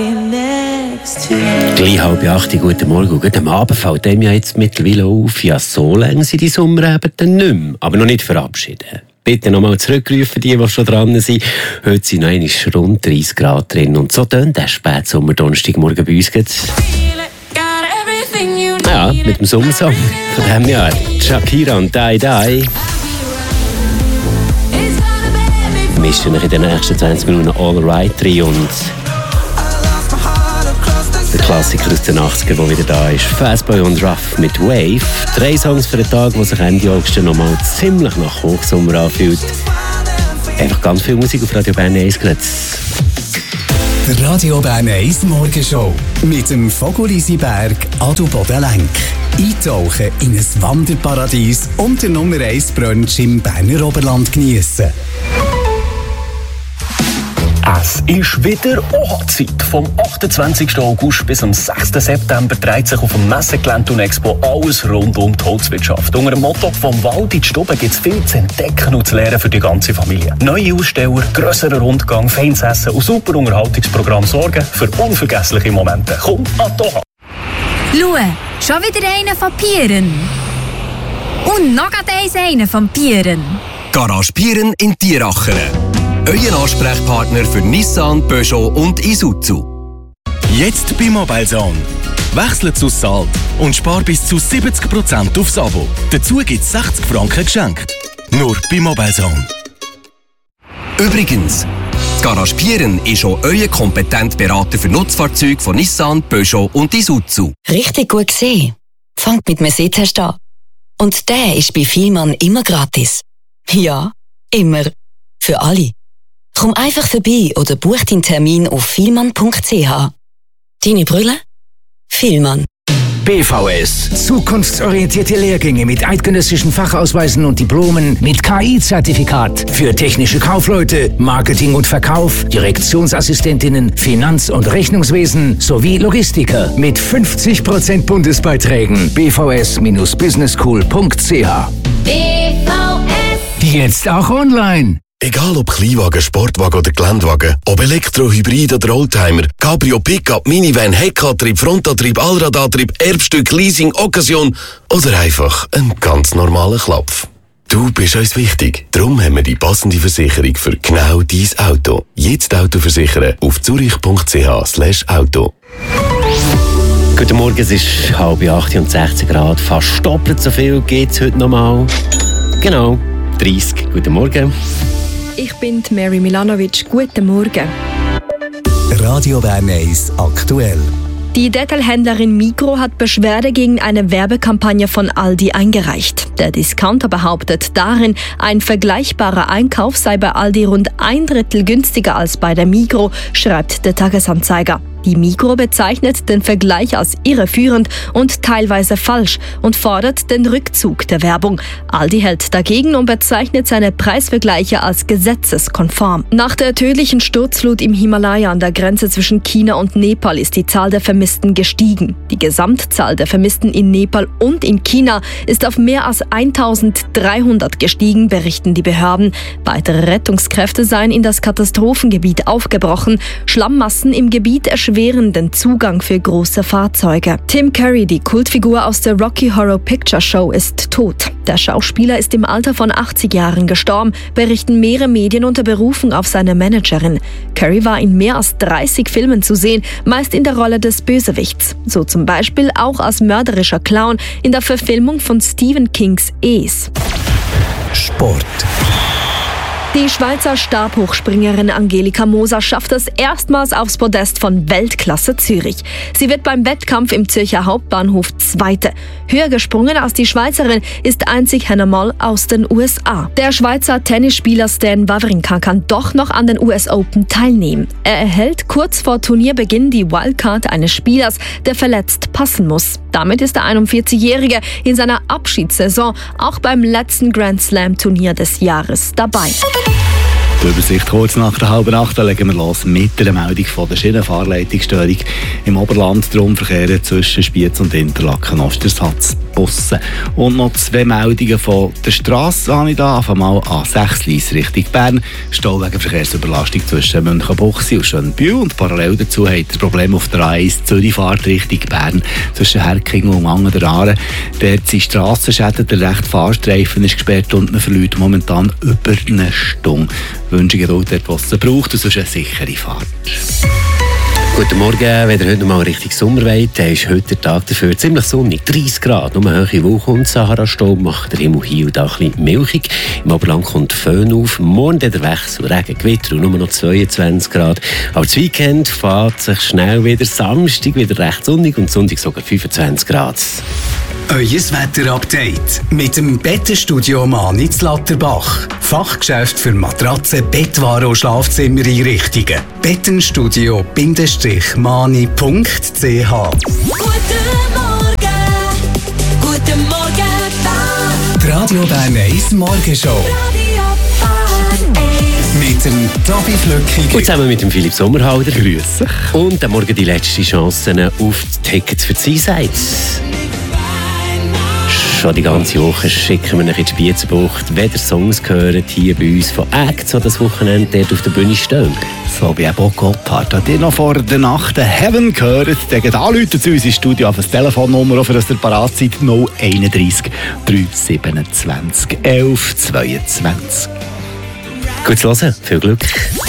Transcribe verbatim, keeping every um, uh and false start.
Gleich halb acht, guten Morgen. Und am Abend fällt dem ja jetzt mittlerweile auf, ja, so lange sind die Sommerabende dann nicht mehr. Aber noch nicht verabschieden. Bitte nochmal zurückrufen, die, die schon dran sind. Heute sind noch einmal rund dreißig Grad drin. Und so tönt der Spätsommer Donnerstagmorgen bei uns geht's. Ja, mit dem Sommersong von diesem Jahr. Shakira und Die Die. Wir mischen in den nächsten zwanzig Minuten All Right rein und der Klassiker aus den achtziger, der wieder da ist. Fastboy und Ruff mit Wave. Drei Songs für den Tag, die sich Ende August nochmal ziemlich nach Hochsommer anfühlt. Einfach ganz viel Musik auf Radio Bern eins gerade. Der Radio Bern eins Morgenshow mit dem Vogel Berg Adelboden Lenk. Eintauchen in ein Wanderparadies und den Nummer eins Brunch im Berner Oberland geniessen. Es ist wieder Hochzeit. Vom achtundzwanzigsten August bis am sechsten September dreht sich auf dem Messegelände und Expo alles rund um die Holzwirtschaft. Unter dem Motto «Vom Wald in die Stube» gibt es viel zu entdecken und zu lernen für die ganze Familie. Neue Aussteller, grösserer Rundgang, feines Essen und super Unterhaltungsprogramm sorgen für unvergessliche Momente. Komm an die Doha! Schau, schon wieder einer von Pieren. Und noch einer von Pieren. Garage Pieren in Tieracheren. Euer Ansprechpartner für Nissan, Peugeot und Isuzu. Jetzt bei Mobilezone. Wechsle zu Salt und spar bis zu siebzig Prozent aufs Abo. Dazu gibt es sechzig Franken geschenkt. Nur bei Mobilezone. Übrigens, das Garage Pieren ist auch euer kompetenter Berater für Nutzfahrzeuge von Nissan, Peugeot und Isuzu. Richtig gut gesehen. Fangt mit Mercedes an. Und der ist bei Vielmann immer gratis. Ja, immer. Für alle. Komm einfach vorbei oder buch deinen Termin auf vielmann punkt c h. Deine Brille? Vielmann. B V S. Zukunftsorientierte Lehrgänge mit eidgenössischen Fachausweisen und Diplomen mit K I-Zertifikat. Für technische Kaufleute, Marketing und Verkauf, Direktionsassistentinnen, Finanz- und Rechnungswesen sowie Logistiker. Mit fünfzig Prozent Bundesbeiträgen. b v s Bindestrich business school punkt c h. B V S. Jetzt auch online. Egal ob Kleinwagen, Sportwagen oder Geländewagen, ob Elektro, Hybrid oder Oldtimer, Cabrio, Pickup, Minivan, Heckantrieb, Frontantrieb, Allradantrieb, Erbstück, Leasing, Occasion oder einfach ein ganz normaler Klapf. Du bist uns wichtig. Darum haben wir die passende Versicherung für genau dein Auto. Jetzt Auto versichern auf zurich punkt c h slash auto. Guten Morgen, es ist halb acht und sechzehn Grad. Fast doppelt so viel geht es heute nochmal. Genau, dreißig. Guten Morgen. Ich bin Mary Milanovic. Guten Morgen. Radio Bern eins aktuell. Die Detailhändlerin Migros hat Beschwerde gegen eine Werbekampagne von Aldi eingereicht. Der Discounter behauptet darin, ein vergleichbarer Einkauf sei bei Aldi rund ein Drittel günstiger als bei der Migros, schreibt der Tagesanzeiger. Die Migros bezeichnet den Vergleich als irreführend und teilweise falsch und fordert den Rückzug der Werbung. Aldi hält dagegen und bezeichnet seine Preisvergleiche als gesetzeskonform. Nach der tödlichen Sturzflut im Himalaya an der Grenze zwischen China und Nepal ist die Zahl der Vermissten gestiegen. Die Gesamtzahl der Vermissten in Nepal und in China ist auf mehr als eintausenddreihundert gestiegen, berichten die Behörden. Weitere Rettungskräfte seien in das Katastrophengebiet aufgebrochen. Schlammmassen im Gebiet erschweren den Zugang für große Fahrzeuge. Tim Curry, die Kultfigur aus der Rocky Horror Picture Show, ist tot. Der Schauspieler ist im Alter von achtzig Jahren gestorben, berichten mehrere Medien unter Berufung auf seine Managerin. Curry war in mehr als dreißig Filmen zu sehen, meist in der Rolle des Bösewichts. So zum Beispiel auch als mörderischer Clown in der Verfilmung von Stephen Kings Es. Sport. Die Schweizer Stabhochspringerin Angelika Moser schafft es erstmals aufs Podest von Weltklasse Zürich. Sie wird beim Wettkampf im Zürcher Hauptbahnhof Zweite. Höher gesprungen als die Schweizerin ist einzig Hannah Moll aus den U S A. Der Schweizer Tennisspieler Stan Wawrinka kann doch noch an den U S Open teilnehmen. Er erhält kurz vor Turnierbeginn die Wildcard eines Spielers, der verletzt passen muss. Damit ist der einundvierzigjährige in seiner Abschiedssaison auch beim letzten Grand Slam Turnier des Jahres dabei. Die Übersicht kurz nach der halben Nacht, da legen wir los mit der Meldung von der Schienenfahrleitungsstörung im Oberland. Darum verkehren zwischen Spiez und Interlaken Ostersatz Busse. Und noch zwei Meldungen von der Strasse habe ich da. Auf einmal A sechs Lyss Richtung Bern. Stau wegen Verkehrsüberlastung zwischen Münchenbuchsee und Schönbühl. Und parallel dazu hat das Problem auf der A eins Zürichfahrt Richtung Bern zwischen Herkingen und Angen der Aare. Dort sind Strassenschäden, der rechte Fahrstreifen ist gesperrt und man verliert momentan über eine Stunde. Wünsche Geduld dort, was es braucht, und sonst eine sichere Fahrt. Guten Morgen, wenn ihr heute noch mal richtig Sommer wollt, dann ist heute der Tag dafür ziemlich sonnig, dreißig Grad, nur eine hohe Wolke und Sahara-Staub macht der Himmel hier und da ein bisschen milchig. Im Oberland kommt Föhn auf, morgen dann der Wechsel, Regen, Gewitter und nur noch zweiundzwanzig Grad. Aber das Weekend fährt sich schnell wieder, Samstag wieder recht sonnig und Sonntag sogar fünfundzwanzig Grad. Euer Wetter-Update mit dem Bettenstudio Mani in Latterbach. Fachgeschäft für Matratzen, Bettwaren und Schlafzimmereinrichtungen. Bettenstudio-mani punkt c h. Guten Morgen, guten Morgen, Die Radio Bern eins Morgenshow. Mit dem Tobi Flückiger. Und zusammen mit dem Philipp Sommerhalder. Grüß. Und dann morgen die letzte Chance auf die Tickets für die Seaside. Schon die ganze Woche schicken wir euch in die Spiezbucht, wenn ihr Songs gehört, hier bei uns von Acts, die das Wochenende dort auf der Bühne stehen. So wie Bob Gotthard. Habt ihr noch vor der Nacht Heaven gehört? Dann anrufen zu uns ins Studio auf das Telefonnummer, für das ihr parat seid, null eins eins drei siebenundzwanzig elf zweiundzwanzig. Gut zu hören, viel Glück.